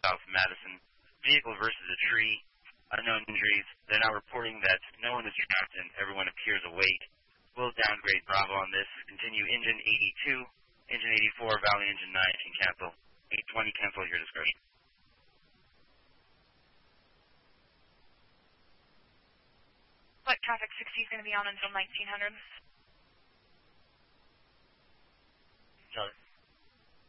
South Madison. Vehicle versus a tree. Unknown injuries. They're now reporting that no one is trapped and everyone appears awake. We'll downgrade Bravo on this. Continue engine 82. Engine 84, Valley engine 9 can cancel. 820, cancel at your discretion. What traffic 60 is going to be on until 1900?